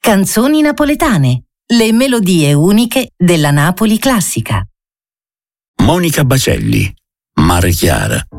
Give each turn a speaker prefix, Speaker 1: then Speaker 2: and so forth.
Speaker 1: Canzoni napoletane, le melodie uniche della Napoli classica.
Speaker 2: Monica Bacelli, Mare Chiara.